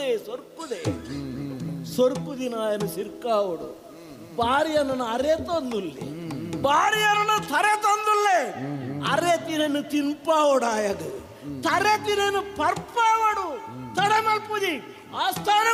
ಸೊರ್ಪುದಿನ ఆయన ಸಿರ್ಕಾವಡು భార్యను అరే తొందుల్లి భార్యను తరే తొందుల్లే అరే తినను తిన్పావడాయదు తరే తినను పర్పావడు తడమల్పుది ఆస్థాన